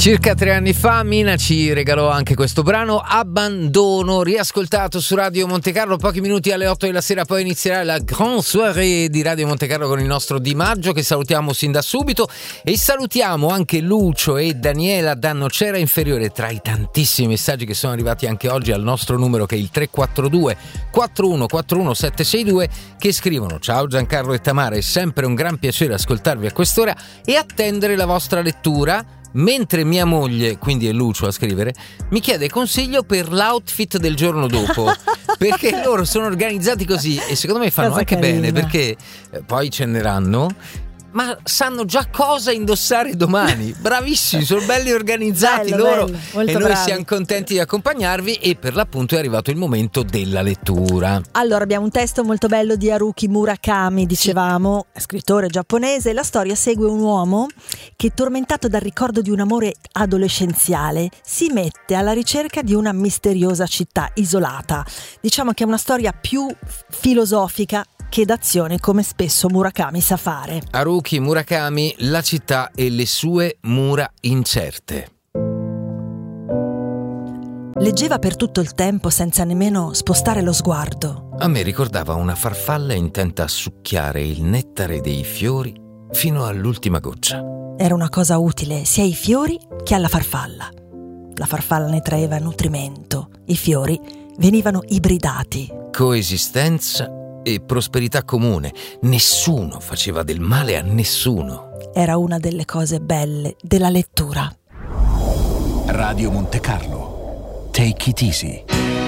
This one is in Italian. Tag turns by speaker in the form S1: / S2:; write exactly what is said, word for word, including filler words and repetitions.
S1: Circa tre anni fa Mina ci regalò anche questo brano, Abbandono, riascoltato su Radio Monte Carlo. Pochi minuti alle otto della sera poi inizierà la grande soirée di Radio Monte Carlo con il nostro Di Maggio, che salutiamo sin da subito, e salutiamo anche Lucio e Daniela da Nocera Inferiore, tra i tantissimi messaggi che sono arrivati anche oggi al nostro numero, che è il tre quattro due quattro uno quattro uno sette sei due, che scrivono: ciao Giancarlo e Tamara, è sempre un gran piacere ascoltarvi a quest'ora e attendere la vostra lettura, mentre mia moglie, quindi è Lucio a scrivere, mi chiede consiglio per l'outfit del giorno dopo, perché loro sono organizzati così e secondo me fanno
S2: Cosa
S1: anche
S2: carina.
S1: bene, perché eh, poi ceneranno, ma sanno già cosa indossare domani. Bravissimi, sono belli organizzati.
S2: Bello,
S1: loro
S2: bello, molto
S1: e noi
S2: bravi.
S1: siamo contenti di accompagnarvi, e per l'appunto è arrivato il momento della lettura.
S2: Allora, abbiamo un testo molto bello di Haruki Murakami, dicevamo, scrittore giapponese. La storia segue un uomo che, tormentato dal ricordo di un amore adolescenziale, si mette alla ricerca di una misteriosa città isolata. Diciamo che è una storia più filosofica che d'azione, come spesso Murakami sa fare.
S1: Haruki Murakami, La città e le sue mura incerte.
S2: Leggeva per tutto il tempo senza nemmeno spostare lo sguardo.
S1: A me ricordava una farfalla intenta a succhiare il nettare dei fiori fino all'ultima goccia.
S2: Era una cosa utile sia ai fiori che alla farfalla. La farfalla ne traeva nutrimento, i fiori venivano ibridati.
S1: Coesistenza e prosperità comune. Nessuno faceva del male a nessuno.
S2: Era una delle cose belle della lettura.
S3: Radio Monte Carlo. Take it easy.